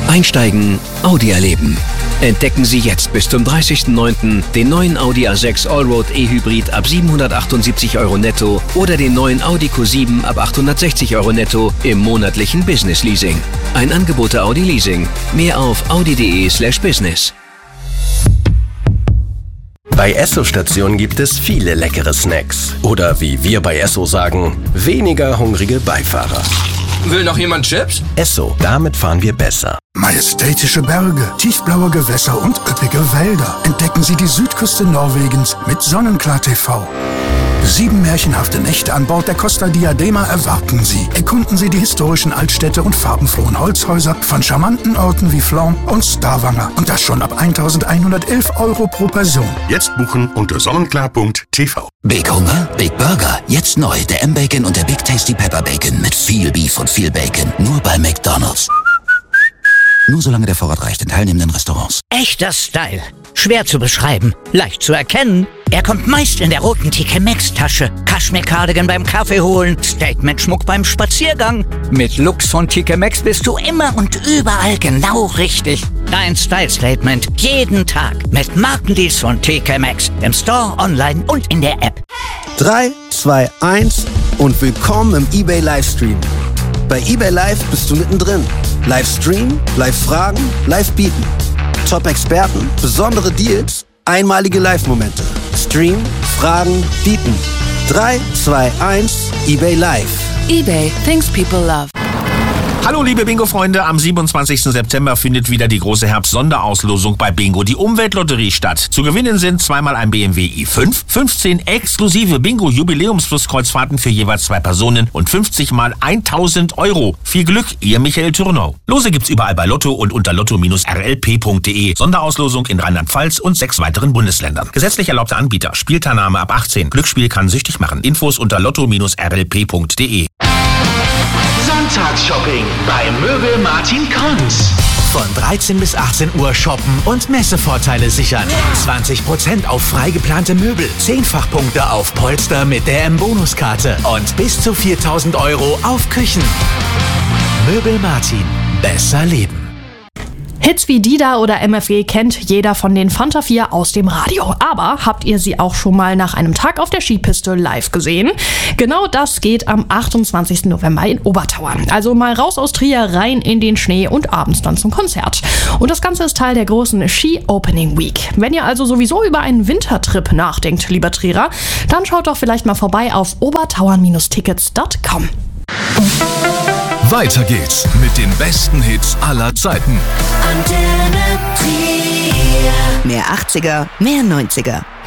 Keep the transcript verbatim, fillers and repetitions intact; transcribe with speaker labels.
Speaker 1: Einsteigen, Audi erleben. Entdecken Sie jetzt bis zum dreißigsten neunten den neuen Audi A sechs Allroad E-Hybrid ab siebenhundertachtundsiebzig Euro netto oder den neuen Audi Q sieben ab achthundertsechzig Euro netto im monatlichen Business Leasing. Ein Angebot der Audi Leasing. Mehr auf audi.de slash business.
Speaker 2: Bei Esso-Stationen gibt es viele leckere Snacks. Oder wie wir bei Esso sagen, weniger hungrige Beifahrer.
Speaker 3: Will noch jemand Chips?
Speaker 2: Esso, damit fahren wir besser.
Speaker 4: Majestätische Berge, tiefblaue Gewässer und üppige Wälder. Entdecken Sie die Südküste Norwegens mit Sonnenklar T V. Sieben märchenhafte Nächte an Bord der Costa Diadema erwarten Sie. Erkunden Sie die historischen Altstädte und farbenfrohen Holzhäuser von charmanten Orten wie Flon und Stavanger. Und das schon ab eintausendeinhundertelf Euro pro Person.
Speaker 5: Jetzt buchen unter sonnenklar punkt t v.
Speaker 6: Big Hunger? Big Burger. Jetzt neu. Der M-Bacon und der Big Tasty Pepper Bacon. Mit viel Beef und viel Bacon. Nur bei McDonald's. Nur solange der Vorrat reicht in teilnehmenden Restaurants.
Speaker 7: Echter Style. Schwer zu beschreiben, leicht zu erkennen. Er kommt meist in der roten T K Maxx-Tasche. Kaschmir-Cardigan beim Kaffee holen, Statement-Schmuck beim Spaziergang. Mit Looks von T K Maxx bist du immer und überall genau richtig. Dein Style-Statement jeden Tag mit Markendeals von T K Maxx. Im Store, online und in der App.
Speaker 8: drei, zwei, eins und willkommen im eBay Livestream. Bei eBay Live bist du mittendrin. Livestream, Live-Fragen, Live-Bieten. Top-Experten, besondere Deals, einmalige Live-Momente. Stream, Fragen, Bieten. drei, zwei, eins, eBay Live.
Speaker 9: eBay, things people love.
Speaker 10: Hallo liebe Bingo-Freunde, am siebenundzwanzigsten September findet wieder die große Herbst-Sonderauslosung bei Bingo, die Umweltlotterie, statt. Zu gewinnen sind zweimal ein B M W i fünf, fünfzehn exklusive Bingo-Jubiläums-Plus-Kreuzfahrten für jeweils zwei Personen und fünfzig mal tausend Euro. Viel Glück, ihr Michael Thürnau. Lose gibt's überall bei Lotto und unter lotto Bindestrich r l p punkt d e. Sonderauslosung in Rheinland-Pfalz und sechs weiteren Bundesländern. Gesetzlich erlaubter Anbieter. Spielteilnahme ab achtzehn. Glücksspiel kann süchtig machen. Infos unter lotto Bindestrich r l p punkt d e.
Speaker 11: Sonntagsshopping bei Möbel Martin Konz.
Speaker 12: Von dreizehn bis achtzehn Uhr shoppen und Messevorteile sichern. zwanzig Prozent auf frei geplante Möbel, Zehnfachpunkte auf Polster mit der M-Bonuskarte und bis zu viertausend Euro auf Küchen. Möbel Martin. Besser leben.
Speaker 13: Hits wie Dida oder M F G kennt jeder von den Fanta vier aus dem Radio. Aber habt ihr sie auch schon mal nach einem Tag auf der Skipiste live gesehen? Genau das geht am achtundzwanzigsten November in Obertauern. Also mal raus aus Trier, rein in den Schnee und abends dann zum Konzert. Und das Ganze ist Teil der großen Ski Opening Week. Wenn ihr also sowieso über einen Wintertrip nachdenkt, lieber Trierer, dann schaut doch vielleicht mal vorbei auf obertauern Tickets Punkt com.
Speaker 14: Weiter geht's mit den besten Hits aller Zeiten.
Speaker 15: Mehr achtziger, mehr neunziger.